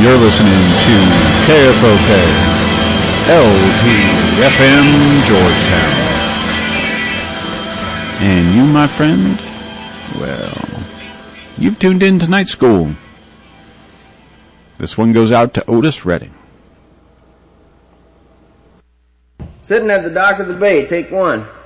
You're listening to KFOK, LPFM Georgetown. And you, my friend, well, you've tuned in to Night School. This one goes out to Otis Redding. Sitting at the dock of the bay, take one.